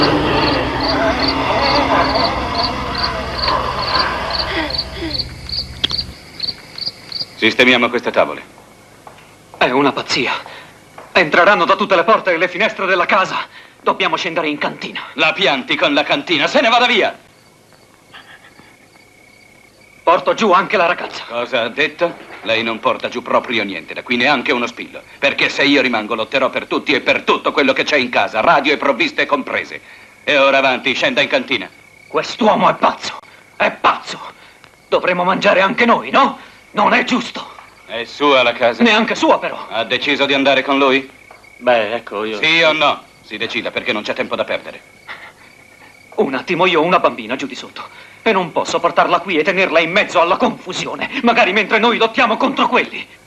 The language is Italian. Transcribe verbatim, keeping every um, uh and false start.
Sistemiamo queste tavole. È una pazzia. Entreranno da tutte le porte e le finestre della casa. Dobbiamo scendere in cantina. La pianti con la cantina, se ne vada via! Porto giù anche la ragazza. Cosa ha detto? Lei non porta giù proprio niente, da qui neanche uno spillo. Perché se io rimango lotterò per tutti e per tutto quello che c'è in casa, radio e provviste comprese. E ora avanti, scenda in cantina. Quest'uomo è pazzo. È pazzo. Dovremmo mangiare anche noi, no? Non è giusto. È sua la casa? Neanche sua, però. Ha deciso di andare con lui? Beh, ecco, io... Sì o no? Si decida, perché non c'è tempo da perdere. Un attimo, io ho una bambina giù di sotto. E non posso portarla qui e tenerla in mezzo alla confusione. Magari mentre noi lottiamo contro quelli.